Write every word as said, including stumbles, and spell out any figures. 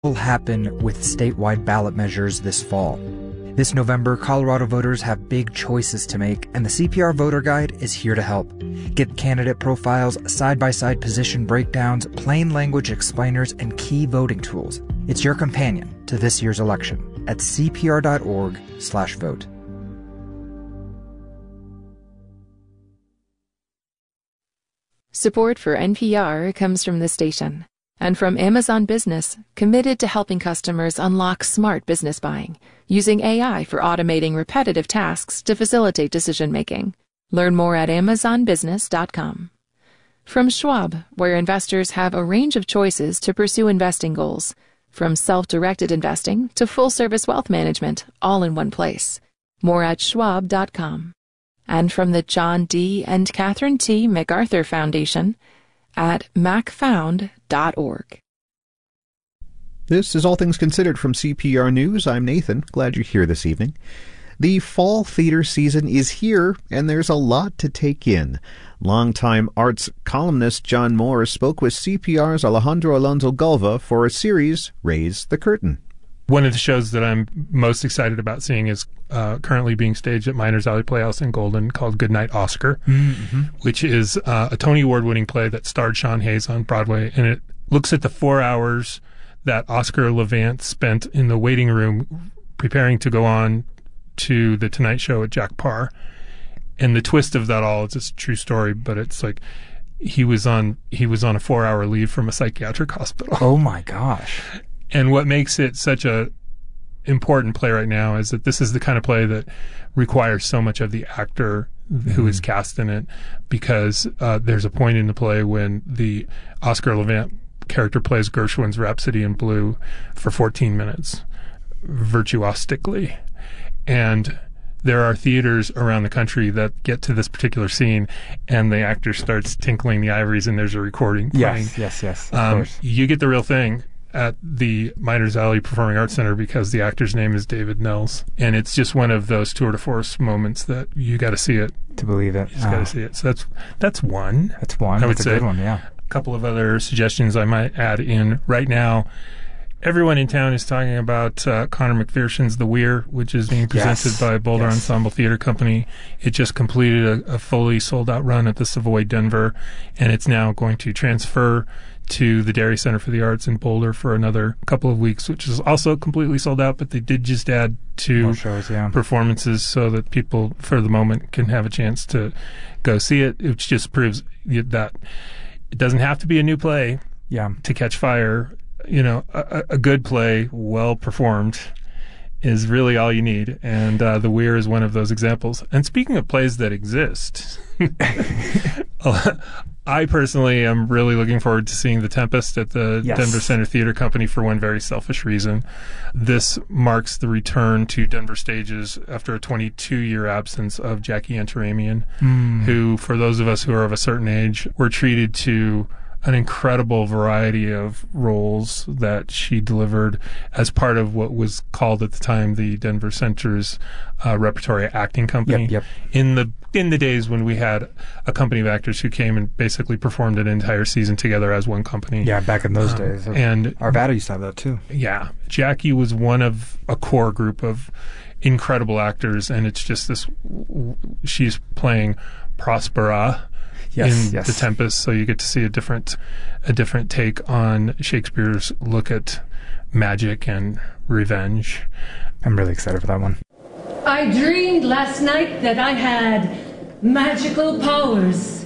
will happen with statewide ballot measures this fall. This November, Colorado voters have big choices to make, and the C P R Voter Guide is here to help. Get candidate profiles, side-by-side position breakdowns, plain language explainers, and key voting tools. It's your companion to this year's election at cpr.org slash vote. Support for N P R comes from this station and from Amazon Business, committed to helping customers unlock smart business buying, using A I for automating repetitive tasks to facilitate decision-making. Learn more at amazon business dot com. From Schwab, where investors have a range of choices to pursue investing goals, from self-directed investing to full-service wealth management, all in one place. More at schwab dot com. And from the John D. and Catherine T. MacArthur Foundation at mac found dot org. This is All Things Considered from C P R News. I'm Nathan. Glad you're here this evening. The fall theater season is here, and there's a lot to take in. Longtime arts columnist John Moore spoke with C P R's Alejandro Alonso Galva for a series, Raise the Curtain. One of the shows that I'm most excited about seeing is uh, currently being staged at Miners Alley Playhouse in Golden, called Goodnight Oscar, mm-hmm. which is uh, a Tony Award-winning play that starred Sean Hayes on Broadway, and it looks at the four hours that Oscar Levant spent in the waiting room preparing to go on to The Tonight Show at Jack Parr. And the twist of that all, it's a true story, but it's like he was on he was on a four-hour leave from a psychiatric hospital. Oh, my gosh. And what makes it such a important play right now is that this is the kind of play that requires so much of the actor who is cast in it, because uh, there's a point in the play when the Oscar Levant character plays Gershwin's Rhapsody in Blue for fourteen minutes, virtuosically. And there are theaters around the country that get to this particular scene, and the actor starts tinkling the ivories, and there's a recording playing. Yes, yes, yes, of um, course. You get the real thing at the Miners Alley Performing Arts Center because the actor's name is David Nels. And it's just one of those tour de force moments that you got to see it. To believe it. You just uh, got to see it. So that's that's one. That's one. I would that's say. a good one, yeah. A couple of other suggestions I might add in right now. Everyone in town is talking about uh, Connor McPherson's The Weir, which is being presented yes. by Boulder yes. Ensemble Ensemble Theater Company. It just completed a, a fully sold-out run at the Savoy Denver, and it's now going to transfer to the Dairy Center for the Arts in Boulder for another couple of weeks, which is also completely sold out, but they did just add two More shows, yeah. performances so that people, for the moment, can have a chance to go see it, which just proves that it doesn't have to be a new play yeah. to catch fire. You know, a, a good play, well performed, is really all you need. And uh, The Weir is one of those examples. And speaking of plays that exist, I personally am really looking forward to seeing The Tempest at the yes. Denver Center Theater Company for one very selfish reason. This marks the return to Denver stages after a twenty-two-year absence of Jackie Antaramian, mm. who, for those of us who are of a certain age, were treated to an incredible variety of roles that she delivered as part of what was called at the time the Denver Center's uh, Repertory Acting Company. Yep, yep. In the in the days when we had a company of actors who came and basically performed an entire season together as one company. Yeah, back in those um, days. And Arvada used to have that too. Yeah. Jackie was one of a core group of incredible actors, and it's just this, she's playing Prospera. Yes, in yes. The Tempest, so you get to see a different a different take on Shakespeare's look at magic and revenge. I'm really excited for that one. I dreamed last night that I had magical powers.